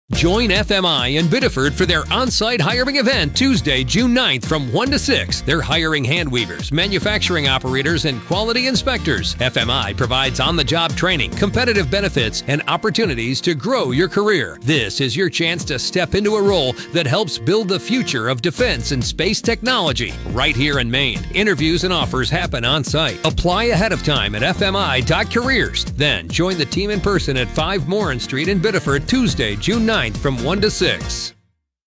Join FMI in Biddeford for their on-site hiring event Tuesday, June 9th from 1 to 6. They're hiring hand weavers, manufacturing operators, and quality inspectors. FMI provides on-the-job training, competitive benefits, and opportunities to grow your career. This is your chance to step into a role that helps build the future of defense and space technology right here in Maine. Interviews and offers happen on-site. Apply ahead of time at fmi.careers. Then join the team in person at 5 Morin Street in Biddeford Tuesday, June 9th from 1 to 6.